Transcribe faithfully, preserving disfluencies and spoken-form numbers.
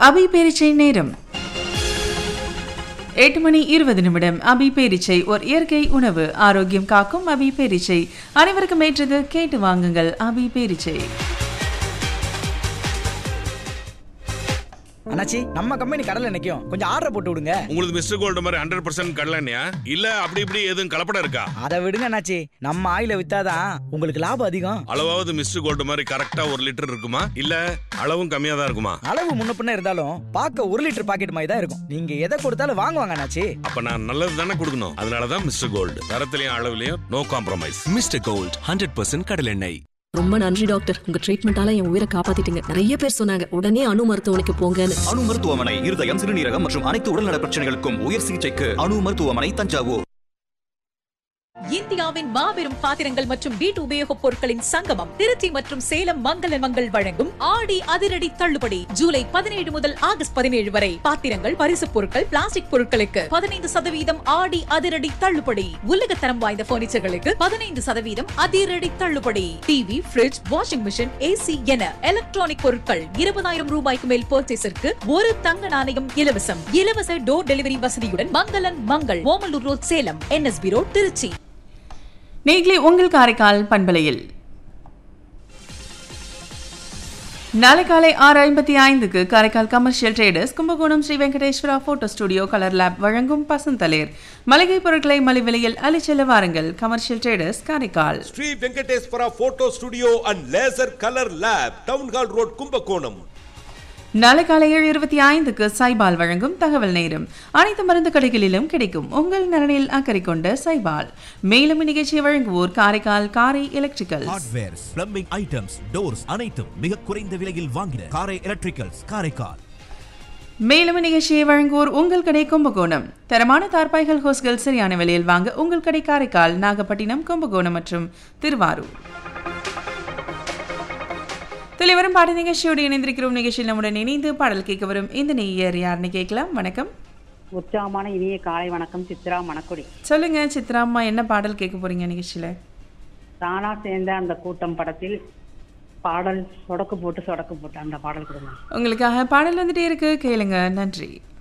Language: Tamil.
அபி பேரிச்சை நேரம் எட்டு மணி இருபது நிமிடம். அபி பேரிச்சை ஒரு இயற்கை உணவு, ஆரோக்கியம் காக்கும் அபி பேரிச்சை அனைவருக்கும் ஏற்றது. கேட்டு வாங்குங்கள் அபி பேரிச்சை. அண்ணாச்சி, நம்ம கம்பெனி கடலை நிக்கும், கொஞ்சம் ஆர்டர் போட்டு விடுங்க. உங்களுக்கு மிஸ்டர் கோல்டு மாதிரி ஹண்ட்ரட் பர்சன்ட் கடலையா இல்ல அப்படி இப்படி எதுவும் கலப்படம் இருக்கா? அதை விடுங்க அண்ணாச்சி, நம்ம ஆயில வித்தாதான் உங்களுக்கு லாபம் அதிகம். அளவாவது மிஸ்டர் கோல்டு மாதிரி கரெக்டா ஒரு லிட்டர் இருக்குமா இல்ல அளவும் கம்மியா தான் இருக்குமா? அளவு முன்ன பின்ன இருந்தாலும் பார்க்க ஒரு லிட்டர் பாக்கெட் மாதிரி தான் இருக்கும். நீங்க எதை கொடுத்தாலும் வாங்குவாங்க அண்ணாச்சி. அப்ப நான் நல்லது தானே கொடுக்கணும். அதனாலதான் mister gold, தரத்திலையும் அளவுலயும் no compromise. Mister gold hundred percent கடலெண்ணெய். ரொம்ப நன்றி டாக்டர், உங்க ட்ரீட்மெண்டால என் உயிரை காப்பாத்திட்டீங்க. நிறைய பேர் சொன்னாங்க உடனே அணு மருத்துவமனைக்கு போங்கன்னு. அணு மருத்துவமனை இருதயம், சிறுநீரகம் மற்றும் அனைத்து உடல்நல பிரச்சனைகளுக்கும் உயர் சிகிச்சைக்கு அணு மருத்துவமனை, தஞ்சாவூர். இந்தியாவின் மாபெரும் பாத்திரங்கள் மற்றும் வீட்டு உபயோகப் பொருட்களின் சங்கமம் திருச்சி மற்றும் சேலம் மங்கள மங்கள் வழங்கும் ஆடி அதிரடி தள்ளுபடி ஜூலை பதினேழு முதல் ஆகஸ்ட் பதினேழு வரை. பாத்திரங்கள், பரிசுப் பொருட்கள், பிளாஸ்டிக் பொருட்களுக்கு பதினைந்து சதவீதம் ஆடி அதிரடி தள்ளுபடி. உலகத்தரம் வாய்ந்த பர்னிச்சர்களுக்கு பதினைந்து சதவீதம் அதிரடி தள்ளுபடி. TV, bridge, washing machine, AC என எலக்ட்ரானிக் பொருட்கள் இருபதாயிரம் ரூபாய்க்கு மேல் பர்ச்சேஸிற்கு ஒரு தங்க நாணயம் இலவசம். இலவச டோர் டெலிவரி வசதியுடன் மங்களன் Mangal, Omalur road, Salem, NSP road, Trichy. நீங்களே உங்கள் காரைக்கால் பண்பலையில் நாளை காலை ஆறு ஐம்பத்தி ஐந்துக்கு Karaikal commercial traders Kumbakonam Sri Venkateswara photo studio colour lab வழங்கும் பசுந்தளிர் மளிகை பொருட்களை மலிவிலையில் அளிச்செல்ல வாருங்கள். Commercial traders Karaikal. Sri Venkateswara photo studio and laser colour lab, town hall road, Kumbakonam. நாளை காலை ஏழு இருபத்தி ஐந்துக்கு சைபால் வழங்கும் தகவல் நேரம். அனைத்து மருந்து கடைகளிலும் கிடைக்கும். உங்கள் நலனில் அக்கறை கொண்ட சைபால். மேலும் இந்நிகழ்ச்சியை வழங்குவோர் காரைக்கால் காரை electrical. Hardwares, plumbing items, doors அனைத்தும் மிக குறைந்த விலையில் வாங்கின காரை எலக்ட்ரிக்கல்ஸ், காரைக்கால். மேலும் இந்நிகழ்ச்சியை வழங்குவோர் உங்கள் கடை கும்பகோணம். தரமான தார்பாய்கள், ஹோஸ்கள் சரியான விலையில் வாங்க உங்கள் கடை காரைக்கால், நாகப்பட்டினம், கும்பகோணம் மற்றும் திருவாரூர். தலைவரும் பாடல் நிகழ்ச்சியோடு இணைந்திருக்கிறோம். நிகழ்ச்சியில் நம்முடன் இணைந்து பாடல் கேட்க வரும் இந்த நேயர் யாருன்னு கேட்கலாம். வணக்கம். உற்சாகமான இனிய காலை வணக்கம். சித்ரா மணக்குடி. சொல்லுங்க சித்ரா அம்மா, என்ன பாடல் கேட்க போறீங்க நிகழ்ச்சியில? தானா சேர்ந்த அந்த கூட்டம் படத்தில் பாடல் சொடக்கு போட்டு சொடக்கு போட்டு அந்த பாடல் கொடுங்க. உங்களுக்காக பாடல் வந்துட்டே இருக்கு, கேளுங்க. நன்றி.